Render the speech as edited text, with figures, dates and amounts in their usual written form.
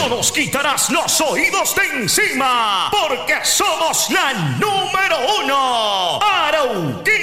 no nos quitarás los oídos de encima, porque somos la número 1. Arauquita.